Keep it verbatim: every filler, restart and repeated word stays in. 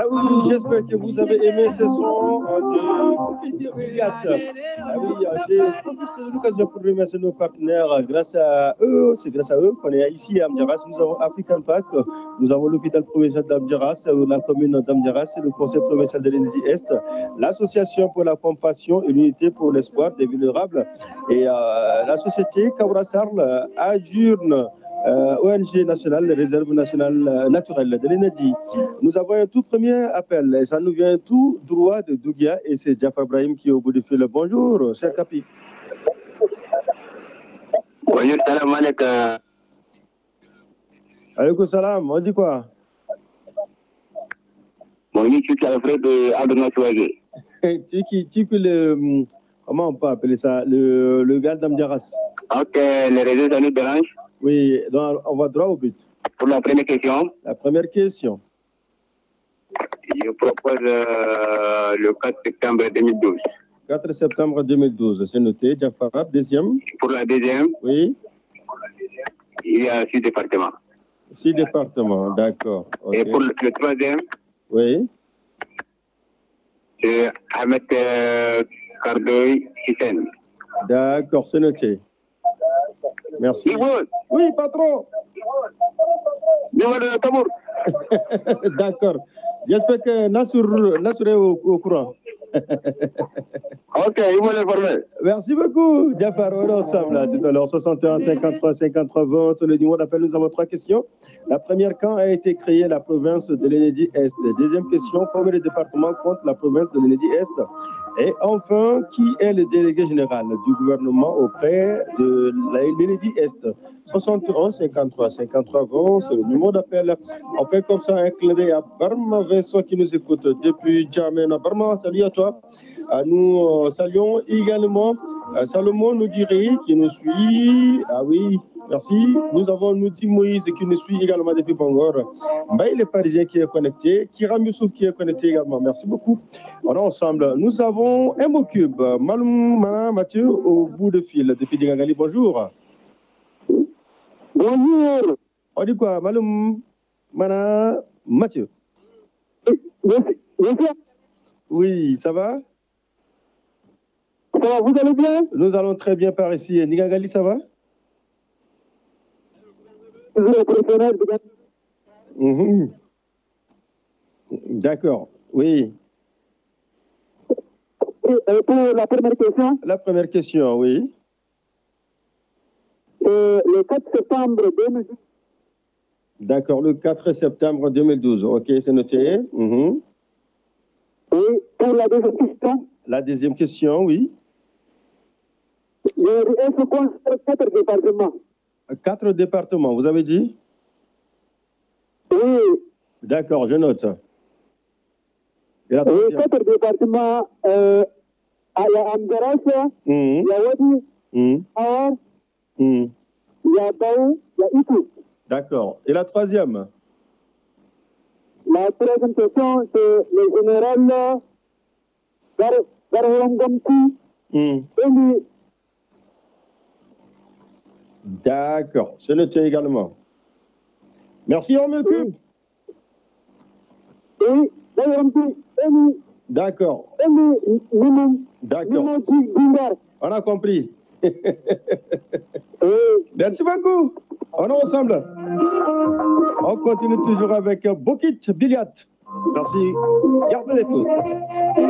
oui, j'espère que vous avez aimé ce son euh, de Goliath. Ah oui, euh, j'ai profité de l'occasion pour remercier nos partenaires. Grâce à eux, c'est grâce à eux qu'on est ici à Amdiaras. Nous avons African Pack, nous avons l'hôpital provincial d'Amdiaras, la commune d'Amdiaras, le conseil provincial de l'Énergie Est, l'association pour la compassion et l'unité pour l'espoir des vulnérables et euh, la société Kaurasarl, Adjurne, Euh, O N G nationale, réserve nationale euh, naturelle de l'énergie. Nous avons un tout premier appel et ça nous vient tout droit de Dougia et c'est Jafar Brahim qui est au bout du fil. Bonjour, cher Capi. Bonjour, salam alaikum. Alaikum salam, on dit quoi? Bon, je suis Alfred de Adona Souagé. Tu qui, tu qui le, comment on peut appeler ça, le, le gars d'Amdiaras. Ok, les réseaux, ça nous dérange. Oui, donc on va droit au but. Pour la première question, La première question. je propose euh, le quatre septembre deux mille douze. quatre septembre deux mille douze, c'est noté. Jafar, deuxième. Pour la deuxième, Oui. il y a six départements. Six départements, d'accord. Okay. Et pour le, le troisième, oui. c'est Ahmed euh, Kardoy Hissène. D'accord, c'est noté. Merci. Oui, patron. D'accord. J'espère que Nassour, Nassour est au, au courant. Ok, il va l'informer. Merci beaucoup, Jafar. On est ensemble là, tout à l'heure. soixante et un, cinquante-trois, cinquante-trois, vingt. Sur le numéro d'appel, nous avons trois questions. La première, quand a été créée la province de l'Énédie Est? Deuxième question, combien de départements compte la province de l'Énédie Est? Et enfin, qui est le délégué général du gouvernement auprès de l'Énédie Est? soixante et un, cinquante-trois, cinquante-trois, vingt. C'est le numéro d'appel. On fait comme ça un clin d'œil à Barma Vincent qui nous écoute depuis Djamena. Barma, salut à toi. Euh, nous euh, saluons également euh, Salomon Nougiri qui nous suit. Ah oui, merci. Nous avons Noudi Moïse qui nous suit également depuis Bangor. Mbaye le Parisien qui est connecté. Kiram Youssouf qui est connecté également. Merci beaucoup. On est ensemble. Nous avons un mot cube. Maloum Mana Mathieu au bout de fil depuis Digagali. Bonjour. Bonjour. On dit quoi? Maloum Mana Mathieu. Bonjour. Oui, ça va? Ça va, vous allez bien? Nous allons très bien par ici. Nigagali, ça va? Mmh. D'accord, oui. Et pour la première question? La première question, oui. Euh, le quatre septembre deux mille douze. D'accord, le quatre septembre deux mille douze. Ok, c'est noté. Mmh. Oui, pour la deuxième question? La deuxième question, oui. Est-ce qu'on fait quatre départements? Quatre départements, vous avez dit? Oui. D'accord, je note. Et la oui, quatre départements. Euh, il y a Amdaras, il mmh. y a Wadi, mmh. Awar, mmh. il y a Baou, il y a Itou. D'accord. Et la troisième? La troisième question, c'est le général Garwangomti. mmh. Eli. D'accord, c'est noté également. Merci, on m'occupe. Oui, d'accord. D'accord. On a compris. Merci beaucoup. On est ensemble. On continue toujours avec Bokit Biliat. Merci. Gardez l'écoute.